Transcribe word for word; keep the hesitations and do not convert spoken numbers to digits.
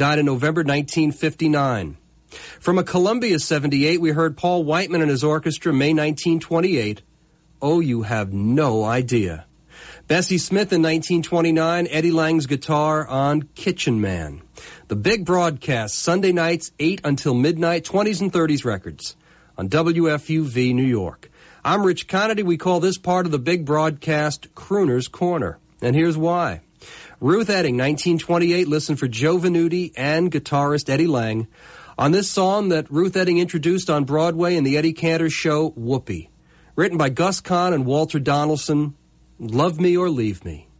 died in November nineteen fifty-nine. From a Columbia seventy-eight, we heard Paul Whiteman and his orchestra, May nineteen twenty-eight, Oh, You Have No Idea. Bessie Smith in nineteen twenty-nine, Eddie Lang's guitar on Kitchen Man. The Big Broadcast, Sunday nights, eight until midnight, twenties and thirties records on W F U V New York. I'm Rich Conity. We call this part of the Big Broadcast Crooner's Corner. And here's why. Ruth Etting, nineteen twenty-eight, listened for Joe Venuti and guitarist Eddie Lang on this song that Ruth Etting introduced on Broadway in the Eddie Cantor show, Whoopee. Written by Gus Kahn and Walter Donaldson, Love Me or Leave Me.